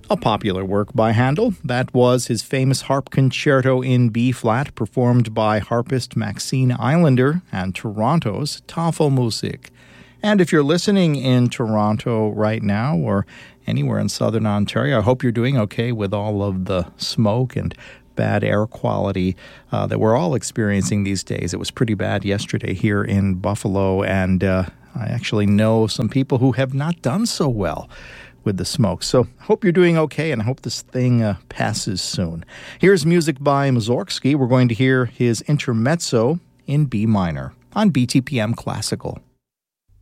A popular work by Handel, that was his famous harp concerto in B-flat performed by harpist Maxine Islander and Toronto's Tafelmusik. And if you're listening in Toronto right now or anywhere in southern Ontario, I hope you're doing okay with all of the smoke and bad air quality that we're all experiencing these days. It was pretty bad yesterday here in Buffalo, and I actually know some people who have not done so well with the smoke. So I hope you're doing okay, and I hope this thing passes soon. Here's music by Mussorgsky. We're going to hear his intermezzo in B minor on BTPM Classical.